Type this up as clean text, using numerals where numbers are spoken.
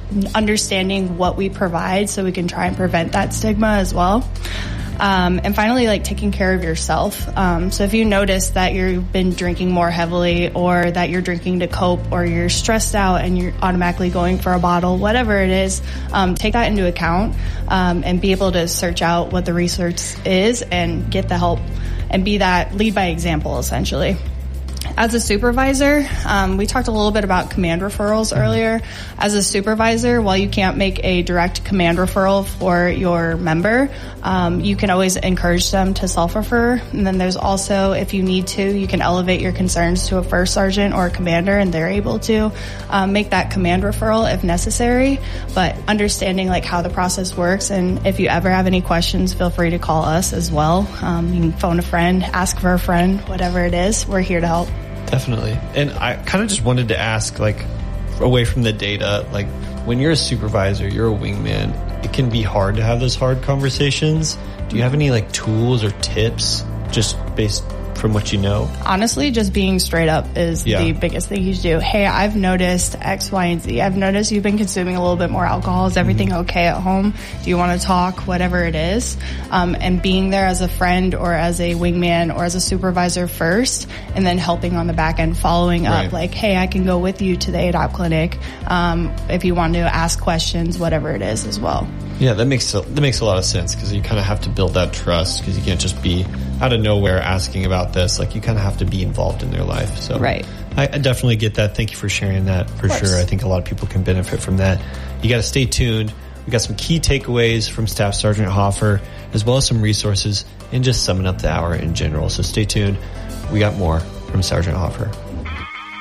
understanding what we provide so we can try and prevent that stigma as well. And finally, like taking care of yourself. So if you notice that you've been drinking more heavily, or that you're drinking to cope, or you're stressed out and you're automatically going for a bottle, whatever it is, take that into account, and be able to search out what the research is and get the help and lead by example, essentially. As a supervisor, we talked a little bit about command referrals earlier. As a supervisor, while you can't make a direct command referral for your member, you can always encourage them to self-refer. And then there's also, if you need to, you can elevate your concerns to a first sergeant or a commander, and they're able to make that command referral if necessary. But understanding like how the process works, and if you ever have any questions, feel free to call us as well. You can phone a friend, ask for a friend, whatever it is. We're here to help. Definitely. And I kind of just wanted to ask, like, away from the data, like, when you're a supervisor, you're a wingman, it can be hard to have those hard conversations. Do you have any, like, tools or tips just based from what you know? Honestly, just being straight up is the biggest thing you should do. Hey, I've noticed X, Y, and Z. I've noticed you've been consuming a little bit more alcohol. Is everything okay at home? Do you want to talk? Whatever it is. And being there as a friend or as a wingman or as a supervisor first, and then helping on the back end, following up, like, hey, I can go with you to the ADOP clinic if you want to ask questions, whatever it is as well. Yeah, that makes a lot of sense, because you kind of have to build that trust, because you can't just be out of nowhere asking about this. Like, you kind of have to be involved in their life. So I definitely get that. Thank you for sharing that, for sure. I think a lot of people can benefit from that. You got to stay tuned. We got some key takeaways from Staff Sergeant Hoffer, as well as some resources, and just summing up the hour in general. So stay tuned. We got more from Sergeant Hoffer.